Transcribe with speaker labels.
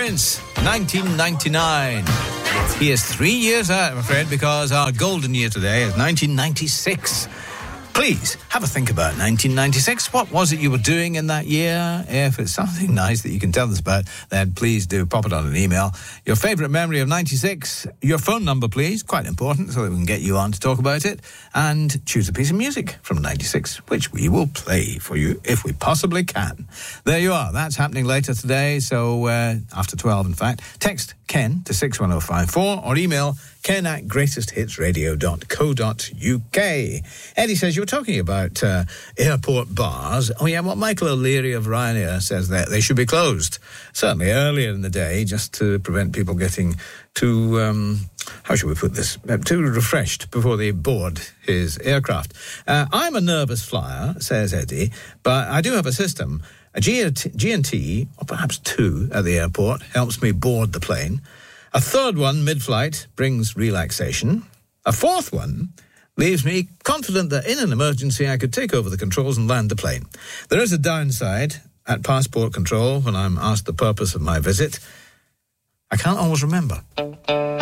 Speaker 1: Prince, 1999. He is 3 years out, I'm afraid, because our golden year today is 1996. Please, have a think about 1996. What was it you were doing in that year? If it's something nice that you can tell us about, then please do pop it on an email. Your favourite memory of 96, your phone number, please, quite important, so that we can get you on to talk about it, and choose a piece of music from 96, which we will play for you if we possibly can. There you are. That's happening later today, so after 12, in fact. Text Ken to 61054 or email ken@greatesthitsradio.co.uk. Eddie says you were talking about airport bars. Oh yeah, what Michael O'Leary of Ryanair says that they should be closed. Certainly earlier in the day, just to prevent people getting too, how should we put this, too refreshed before they board his aircraft. I'm a nervous flyer, says Eddie, but I do have a system. A G&T, or perhaps two, at the airport helps me board the plane. A third one, mid-flight, brings relaxation. A fourth one leaves me confident that in an emergency I could take over the controls and land the plane. There is a downside at passport control when I'm asked the purpose of my visit. I can't always remember.